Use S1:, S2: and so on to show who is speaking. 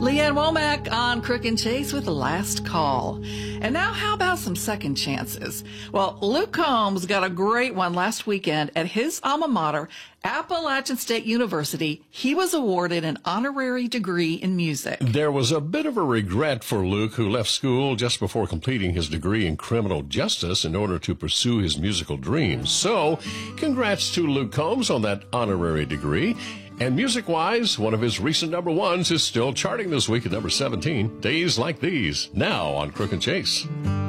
S1: Leanne Womack on Crook and Chase with the Last Call. And now how about some second chances? Well, Luke Combs got a great one last weekend at his alma mater, Appalachian State University. He was awarded an honorary degree in music.
S2: There was a bit of a regret for Luke, who left school just before completing his degree in criminal justice in order to pursue his musical dreams. So, congrats to Luke Combs on that honorary degree. And music-wise, one of his recent number ones is still charting this week at number 17, Days Like These, now on Crook and Chase.